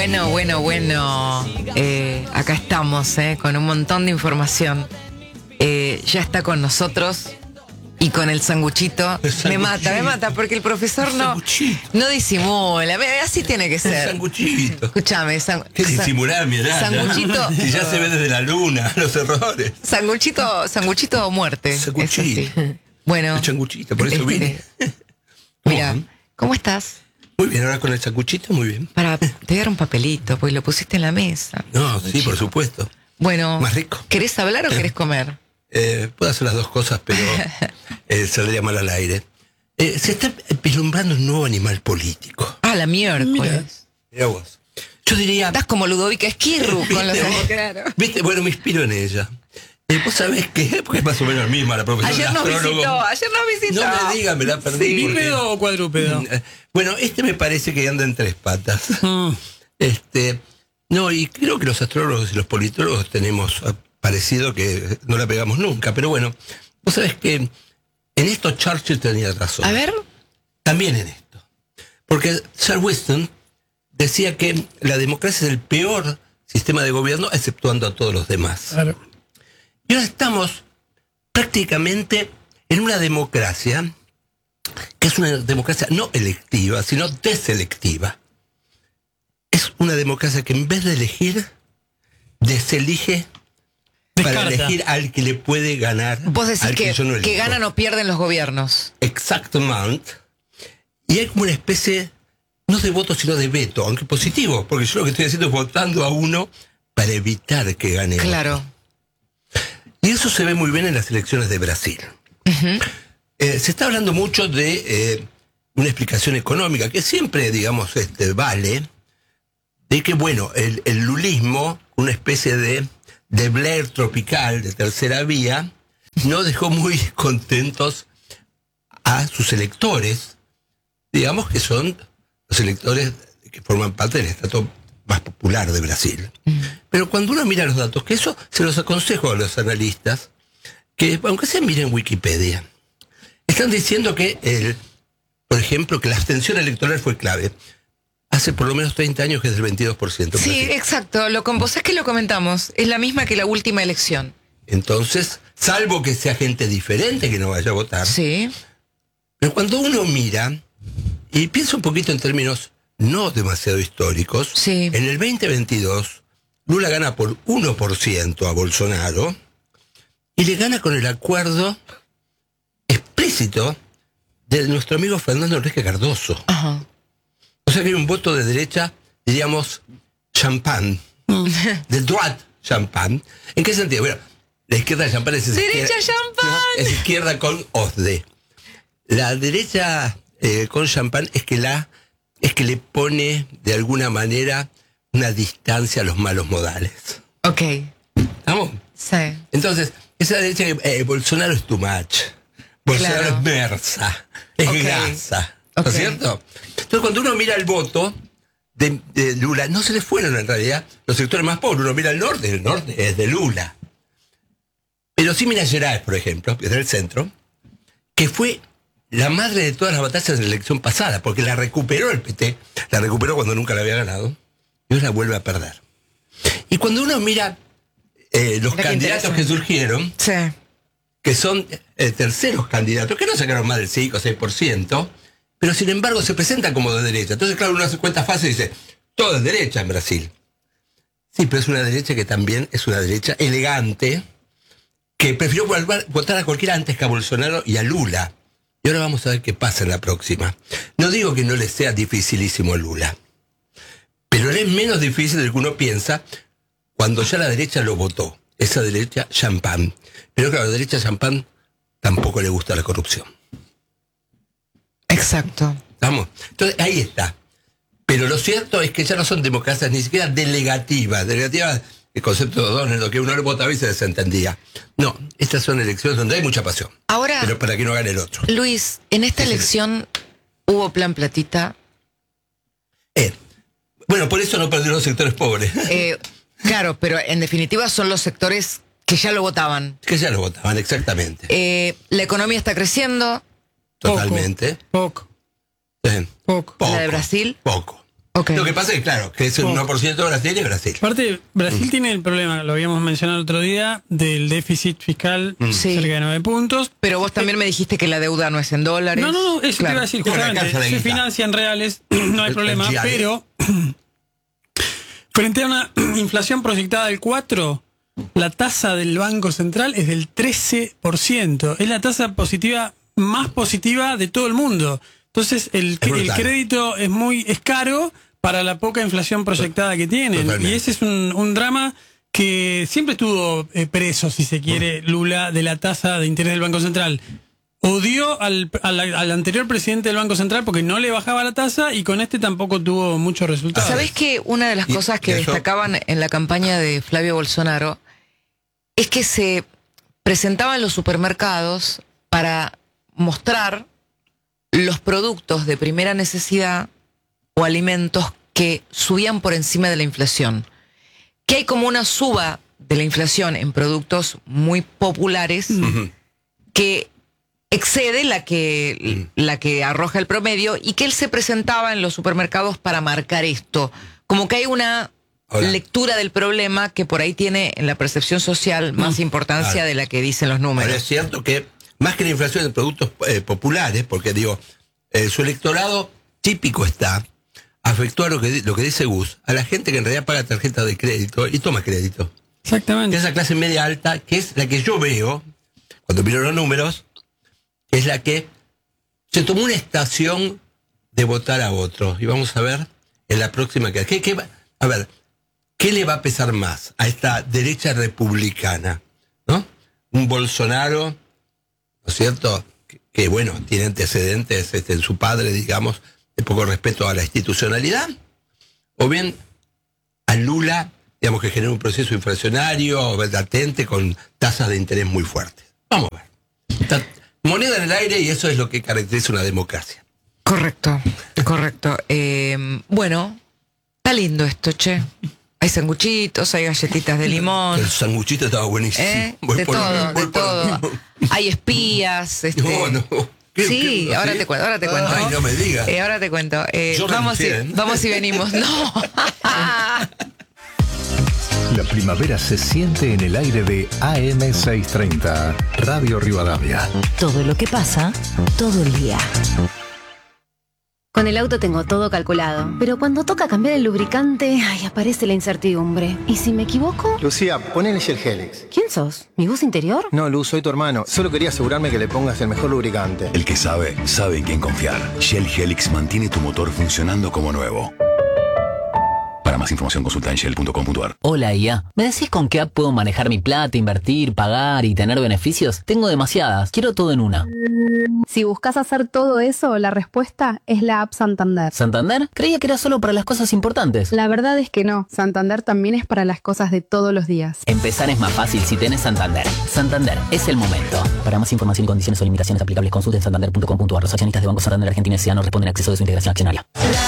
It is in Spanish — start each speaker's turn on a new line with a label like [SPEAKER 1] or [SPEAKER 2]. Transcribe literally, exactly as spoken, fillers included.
[SPEAKER 1] Bueno, bueno, bueno. Eh, acá estamos, eh, con un montón de información. Eh, ya está con nosotros y con el sanguchito. Me mata, me mata, porque el profesor
[SPEAKER 2] el
[SPEAKER 1] no, no disimula. Así tiene que ser.
[SPEAKER 2] El sanguchito.
[SPEAKER 1] Escúchame, san,
[SPEAKER 2] ¿Qué disimular, mirá?
[SPEAKER 1] Sanguchito.
[SPEAKER 2] Que ya se ve desde la luna los errores.
[SPEAKER 1] Sanguchito, sanguchito o muerte.
[SPEAKER 2] Sanguchito.
[SPEAKER 1] Bueno.
[SPEAKER 2] El sanguchito, por eso
[SPEAKER 1] este,
[SPEAKER 2] vine.
[SPEAKER 1] Mira, ¿cómo estás?
[SPEAKER 2] Muy bien, ahora con el sanguchito, muy bien.
[SPEAKER 1] Para, te voy a dar un papelito, pues lo pusiste en la mesa.
[SPEAKER 2] No, sí, por supuesto.
[SPEAKER 1] Bueno,
[SPEAKER 2] más rico.
[SPEAKER 1] ¿Querés hablar o querés comer?
[SPEAKER 2] Eh, puedo hacer las dos cosas, pero eh, saldría mal al aire. Eh, se está vislumbrando un nuevo animal político.
[SPEAKER 1] Ah, la miércoles.
[SPEAKER 2] Mira vos. Yo diría...
[SPEAKER 1] Estás como Ludovica Esquirru con los
[SPEAKER 2] vos,
[SPEAKER 1] claro.
[SPEAKER 2] ¿Viste? Bueno, me inspiro en ella. Eh, ¿Vos sabés qué? Porque es más o menos la misma, la profesora.
[SPEAKER 1] Ayer nos
[SPEAKER 2] astrólogo.
[SPEAKER 1] visitó, ayer nos visitó.
[SPEAKER 2] No me digan, me la perdí.
[SPEAKER 1] Sí.
[SPEAKER 2] Porque...
[SPEAKER 3] ¿Bípedo o cuadrúpedo?
[SPEAKER 2] Bueno, este me parece que anda en tres patas.
[SPEAKER 3] Mm.
[SPEAKER 2] Este, no, y creo que los astrólogos y los politólogos tenemos parecido que no la pegamos nunca. Pero bueno, vos sabés que en esto Churchill tenía razón.
[SPEAKER 1] A ver.
[SPEAKER 2] También en esto. Porque Sir Winston decía que la democracia es el peor sistema de gobierno, exceptuando a todos los demás.
[SPEAKER 3] Claro.
[SPEAKER 2] Y ahora estamos prácticamente en una democracia que es una democracia no electiva, sino deselectiva. Es una democracia que en vez de elegir, deselige
[SPEAKER 3] Descarta.
[SPEAKER 2] para elegir al que le puede ganar.
[SPEAKER 1] Vos decís
[SPEAKER 2] al
[SPEAKER 1] que,
[SPEAKER 2] que, yo no
[SPEAKER 1] que
[SPEAKER 2] elijo.
[SPEAKER 1] ganan o pierden los gobiernos.
[SPEAKER 2] Exactamente. Y hay como una especie, no de voto, sino de veto, aunque positivo, porque yo lo que estoy haciendo es votando a uno para evitar que gane otro.
[SPEAKER 1] Claro.
[SPEAKER 2] Y eso se ve muy bien en las elecciones de Brasil.
[SPEAKER 1] Uh-huh.
[SPEAKER 2] Eh, se está hablando mucho de eh, una explicación económica que siempre, digamos, este, vale, de que, bueno, el, el lulismo, una especie de, de Blair tropical, de tercera vía, no dejó muy contentos a sus electores, digamos que son los electores que forman parte del estrato más popular de Brasil. Uh-huh. Pero cuando uno mira los datos, que eso se los aconsejo a los analistas, que aunque se miren Wikipedia, están diciendo que, el, por ejemplo, que la abstención electoral fue clave. Hace por lo menos treinta años que es del veintidós por ciento.
[SPEAKER 1] Sí, Brasil. Exacto. Lo, vos es que lo comentamos. Es la misma que la última elección.
[SPEAKER 2] Entonces, salvo que sea gente diferente que no vaya a votar.
[SPEAKER 1] Sí.
[SPEAKER 2] Pero cuando uno mira, y piensa un poquito en términos no demasiado históricos,
[SPEAKER 1] sí.
[SPEAKER 2] En el veinte veintidós, Lula gana por uno por ciento a Bolsonaro y le gana con el acuerdo explícito de nuestro amigo Fernando Enrique Cardoso.
[SPEAKER 1] Ajá.
[SPEAKER 2] O sea que hay un voto de derecha, diríamos, champán, de droite champán. ¿En qué sentido? Bueno, la izquierda champán es
[SPEAKER 1] derecha
[SPEAKER 2] izquierda,
[SPEAKER 1] champán.
[SPEAKER 2] Es izquierda con osde. La derecha eh, con champán es que la es que le pone de alguna manera una distancia a los malos modales.
[SPEAKER 1] Ok.
[SPEAKER 2] ¿Estamos?
[SPEAKER 1] Sí.
[SPEAKER 2] Entonces, esa derecha que eh, Bolsonaro es too much. Bolsonaro
[SPEAKER 1] claro.
[SPEAKER 2] es mersa, es
[SPEAKER 1] okay.
[SPEAKER 2] gasa. ¿No
[SPEAKER 1] okay.
[SPEAKER 2] es cierto? Entonces, cuando uno mira el voto de, de Lula, no se le fueron en realidad los sectores más pobres. Uno mira el norte, el norte es de Lula. Pero sí mira Gerais, por ejemplo, que es del centro, que fue la madre de todas las batallas de la elección pasada, porque la recuperó el P T, la recuperó cuando nunca la había ganado, y ahora la vuelve a perder. Y cuando uno mira eh, los
[SPEAKER 1] mira
[SPEAKER 2] candidatos que surgieron,
[SPEAKER 1] sí.
[SPEAKER 2] que son eh, terceros candidatos, que no sacaron más del cinco o seis por ciento, pero sin embargo se presentan como de derecha. Entonces, claro, uno hace cuenta fácil y dice, todo es derecha en Brasil. Sí, pero es una derecha que también es una derecha elegante, que prefirió votar a cualquiera antes que a Bolsonaro y a Lula. Y ahora vamos a ver qué pasa en la próxima. No digo que no le sea dificilísimo a Lula, pero le es menos difícil de lo que uno piensa cuando ya la derecha lo votó. Esa derecha champán. Pero claro, a la derecha champán tampoco le gusta la corrupción.
[SPEAKER 1] Exacto.
[SPEAKER 2] ¿Estamos? Entonces, ahí está. Pero lo cierto es que ya no son democracias ni siquiera delegativas. Delegativas, el concepto de Donald, lo que uno le votaba y se desentendía. No, estas son elecciones donde hay mucha pasión.
[SPEAKER 1] Ahora,
[SPEAKER 2] pero para que no gane el otro.
[SPEAKER 1] Luis, en esta elección hubo plan platita.
[SPEAKER 2] Eh, bueno, por eso no perdieron los sectores pobres.
[SPEAKER 1] Eh, claro, pero en definitiva son los sectores que ya lo votaban.
[SPEAKER 2] Que ya lo votaban, exactamente.
[SPEAKER 1] Eh, la economía está creciendo.
[SPEAKER 2] Totalmente.
[SPEAKER 3] Poco.
[SPEAKER 2] Sí.
[SPEAKER 3] Poco.
[SPEAKER 2] Poco.
[SPEAKER 1] ¿La de Brasil?
[SPEAKER 2] Poco.
[SPEAKER 1] Ok.
[SPEAKER 2] Lo que pasa es que, claro, que es el
[SPEAKER 3] Oh.
[SPEAKER 2] uno por ciento de Brasil y Brasil.
[SPEAKER 3] Aparte, Brasil tiene el problema, lo habíamos mencionado el otro día, del déficit fiscal
[SPEAKER 1] Sí.
[SPEAKER 3] cerca de nueve puntos.
[SPEAKER 1] Pero vos también me dijiste que la deuda no es en dólares.
[SPEAKER 3] No, no, no, eso
[SPEAKER 1] Claro.
[SPEAKER 3] te iba a decir,
[SPEAKER 2] Con la
[SPEAKER 3] justamente,
[SPEAKER 2] casa de
[SPEAKER 3] se
[SPEAKER 2] guita.
[SPEAKER 3] financian reales, no hay
[SPEAKER 2] El-
[SPEAKER 3] problema,
[SPEAKER 2] el G I A.
[SPEAKER 3] pero frente a una inflación proyectada del cuatro, la tasa del Banco Central es del trece por ciento. Es la tasa positiva más positiva de todo el mundo. Entonces, el,
[SPEAKER 2] Es
[SPEAKER 3] el
[SPEAKER 2] brutal.
[SPEAKER 3] crédito es muy es caro para la poca inflación proyectada que tienen.
[SPEAKER 2] Totalmente.
[SPEAKER 3] Y ese es un, un drama que siempre estuvo eh, preso, si se quiere, Lula, de la tasa de interés del Banco Central. Odió al, al, al anterior presidente del Banco Central porque no le bajaba la tasa y con este tampoco tuvo muchos resultados.
[SPEAKER 1] ¿Sabés que una de las
[SPEAKER 2] Y-
[SPEAKER 1] cosas
[SPEAKER 2] y
[SPEAKER 1] que
[SPEAKER 2] eso-
[SPEAKER 1] destacaban en la campaña de Flavio Bolsonaro es que se presentaban los supermercados para mostrar los productos de primera necesidad o alimentos que subían por encima de la inflación? Que hay como una suba de la inflación en productos muy populares
[SPEAKER 2] Ujú.
[SPEAKER 1] que excede la que, la que arroja el promedio, y que él se presentaba en los supermercados para marcar esto. Como que hay una
[SPEAKER 2] Hola.
[SPEAKER 1] lectura del problema que por ahí tiene en la percepción social más importancia
[SPEAKER 2] Claro.
[SPEAKER 1] de la que dicen los
[SPEAKER 2] Ahora
[SPEAKER 1] números.
[SPEAKER 2] es cierto que, más que la inflación de productos eh, populares, porque digo, eh, su electorado típico está afectó a lo que, di- lo que dice Gus, a la gente que en realidad paga tarjeta de crédito y toma crédito. Que
[SPEAKER 3] Exactamente.
[SPEAKER 2] es la clase media alta, que es la que yo veo, cuando miro los números, es la que se tomó una estación de votar a otro. Y vamos a ver en la próxima que... ¿qué, qué va- a ver, ¿qué le va a pesar más a esta derecha republicana? ¿No? Un Bolsonaro, ¿no es cierto? Que, que, bueno, tiene antecedentes este, en su padre, digamos, de poco respeto a la institucionalidad. O bien a Lula, digamos, que genera un proceso inflacionario latente con tasas de interés muy fuertes. Vamos a ver. Está moneda en el aire, y eso es lo que caracteriza una democracia.
[SPEAKER 1] Correcto, correcto. Eh, bueno, está lindo esto, che. Hay sanguchitos, hay galletitas de limón.
[SPEAKER 2] El sanguchito estaba buenísimo.
[SPEAKER 1] ¿Eh?
[SPEAKER 2] Voy
[SPEAKER 1] De
[SPEAKER 2] por-
[SPEAKER 1] todo,
[SPEAKER 2] voy
[SPEAKER 1] de
[SPEAKER 2] por-
[SPEAKER 1] todo. Hay espías. Este...
[SPEAKER 2] No, no. ¿Qué-
[SPEAKER 1] Sí,
[SPEAKER 2] qué-
[SPEAKER 1] ahora
[SPEAKER 2] ¿sí?
[SPEAKER 1] te cuento, ahora te cuento.
[SPEAKER 2] Ay, no me digas.
[SPEAKER 1] Eh, ahora te cuento. Eh,
[SPEAKER 2] Yo
[SPEAKER 1] vamos, y,
[SPEAKER 2] renuncié, ¿eh?
[SPEAKER 1] vamos y venimos. No.
[SPEAKER 4] La primavera se siente en el aire de A M seiscientos treinta, Radio Rivadavia.
[SPEAKER 5] Todo lo que pasa, todo el día.
[SPEAKER 6] Con el auto tengo todo calculado, pero cuando toca cambiar el lubricante, ay, aparece la incertidumbre. ¿Y si me equivoco?
[SPEAKER 7] Lucía, ponele Shell Helix.
[SPEAKER 6] ¿Quién sos? ¿Mi voz interior?
[SPEAKER 7] No, Luz, soy tu hermano. Solo quería asegurarme que le pongas el mejor lubricante.
[SPEAKER 8] El que sabe, sabe en quién confiar. Shell Helix mantiene tu motor funcionando como nuevo. Para más información consulta en shell punto com punto a r.
[SPEAKER 9] Hola I A, ¿me decís con qué app puedo manejar mi plata, invertir, pagar y tener beneficios? Tengo demasiadas, quiero todo en una.
[SPEAKER 10] Si buscas hacer todo eso, la respuesta es la app Santander.
[SPEAKER 9] ¿Santander? Creía que era solo para las cosas importantes.
[SPEAKER 10] La verdad es que no, Santander también es para las cosas de todos los días.
[SPEAKER 9] Empezar es más fácil si tenés Santander. Santander, es el momento. Para más información y condiciones o limitaciones aplicables, consulten santander punto com punto a r. Los accionistas de Banco Santander Argentina S A no responden a acceso de su integración accionaria.